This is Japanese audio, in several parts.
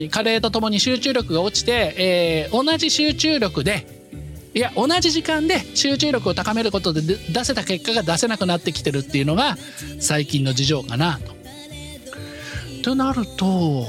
加齢とともに集中力が落ちて、同じ集中力で同じ時間で集中力を高めることで出せた結果が出せなくなってきてるっていうのが最近の事情かなとなると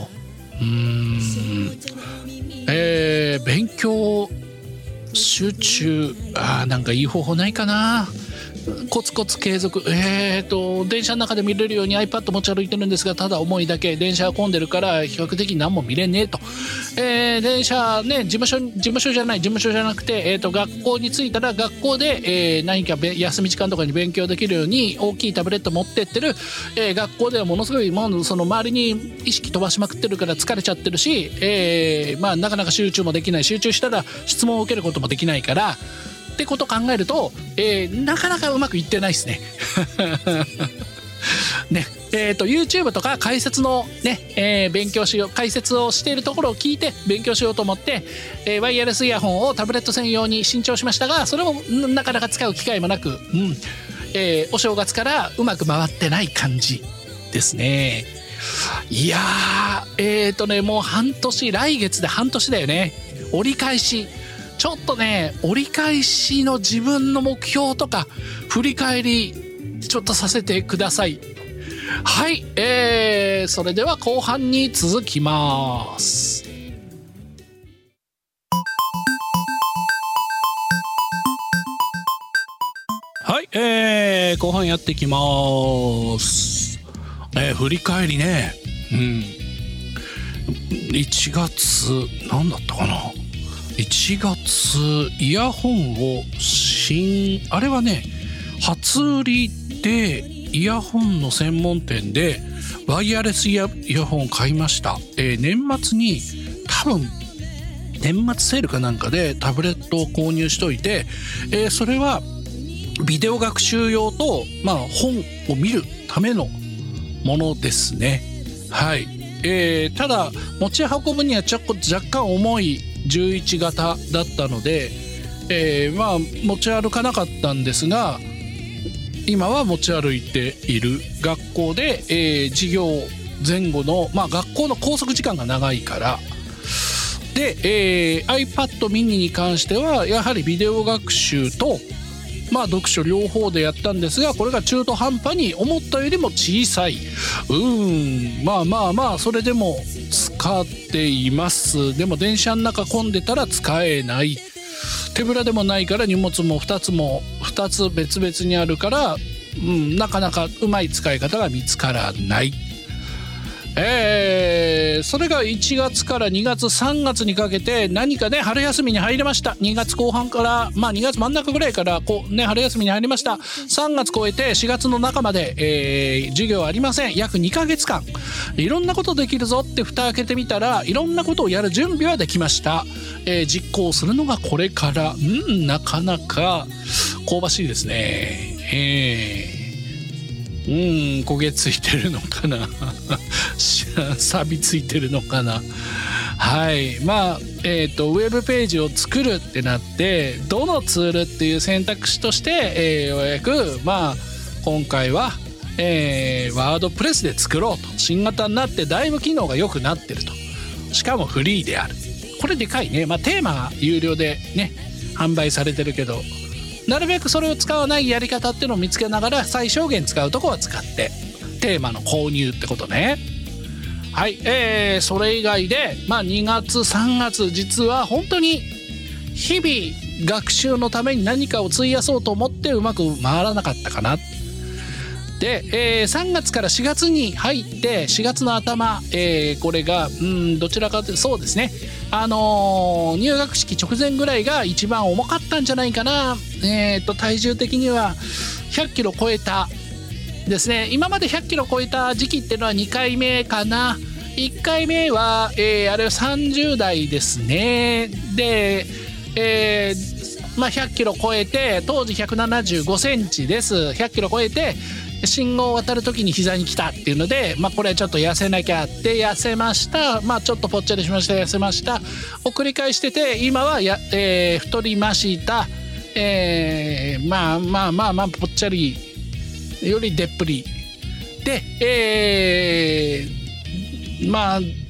勉強集中なんかいい方法ないかな。コツコツ継続電車の中で見れるように iPad 持ち歩いてるんですが、ただ重いだけ。電車は混んでるから比較的何も見れねえと。電車ね、事務所じゃなくて、学校に着いたら学校で、何か休み時間とかに勉強できるように大きいタブレット持ってってる。学校ではものすごいその周りに意識飛ばしまくってるから疲れちゃってるし、なかなか集中もできない。集中したら質問を受けることもできないからってことを考えると、なかなかうまくいってないですね。ね、YouTube とか解説のね、解説をしているところを聞いて勉強しようと思って、ワイヤレスイヤホンをタブレット専用に新調しましたが、それもなかなか使う機会もなく、お正月からうまく回ってない感じですね。いやもう来月で半年だよね。折り返しちょっとね、折り返しの自分の目標とか振り返りちょっとさせてください。はい、それでは後半に続きます。はい、後半やっていきます。振り返りね、1月何だったかな。1月イヤホンをあれはね、初売りでイヤホンの専門店でワイヤレスイヤホンを買いました。年末に多分年末セールかなんかでタブレットを購入しといて、それはビデオ学習用と、本を見るためのものですね。はい、ただ持ち運ぶには若干重い11型だったので、持ち歩かなかったんですが、今は持ち歩いている。学校で、授業前後の、学校の拘束時間が長いからで、iPad mini に関してはやはりビデオ学習と、読書両方でやったんですが、これが中途半端に思ったよりも小さい。それでも使っています。でも電車の中混んでたら使えない。手ぶらでもないから荷物も2つ別々にあるから、なかなかうまい使い方が見つからない。それが1月から2月3月にかけて何かね、春休みに入りました。2月後半から2月真ん中ぐらいから春休みに入りました。3月超えて4月の中まで、授業ありません。約2ヶ月間いろんなことできるぞって蓋開けてみたら、いろんなことをやる準備はできました。実行するのがこれから。なかなか香ばしいですね。焦げついてるのかな錆びついてるのかな。はい、ウェブページを作るってなって、どのツールっていう選択肢として、ようやく今回は、ワードプレスで作ろうと。新型になってだいぶ機能が良くなってると。しかもフリーである。これでかいね。テーマが有料でね販売されてるけど、なるべくそれを使わないやり方っていうのを見つけながら、最小限使うとこは使ってテーマの購入ってことね。はい、それ以外で、2月3月実は本当に日々学習のために何かを費やそうと思ってうまく回らなかったかな。で、3月から4月に入って4月の頭、これがどちらかというとそうですね、入学式直前ぐらいが一番重かったんじゃないかな。体重的には100キロ超えたですね。今まで100キロ超えた時期っていうのは2回目かな。1回目は、あれは30代ですね。で、100キロ超えて、当時175センチです。100キロ超えて信号を渡る時に膝に来たっていうので、これはちょっと痩せなきゃって痩せました。ちょっとぽっちゃりしました、痩せましたを繰り返してて、今は太りました。ぽっちゃりよりでっぷりで、